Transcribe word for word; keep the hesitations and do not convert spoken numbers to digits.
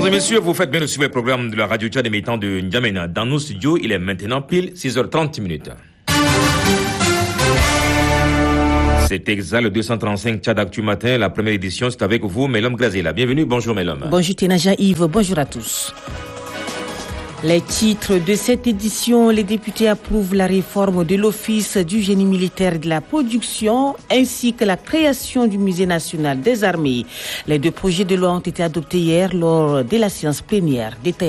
Mesdames et messieurs, vous faites bien de suivre le programme de la radio Tchad émettant de N'Djamena. Dans nos studios, il est maintenant pile six heures trente minutes. C'est exact, le deux cent trente-cinq Tchad Actu Matin, la première édition, c'est avec vous, Melom Glazela. Bienvenue, bonjour Melom. Bonjour Ténaja Yves, bonjour à tous. Les titres de cette édition, les députés approuvent la réforme de l'Office du génie militaire et de la production ainsi que la création du Musée national des armées. Les deux projets de loi ont été adoptés hier lors de la séance plénière. Détail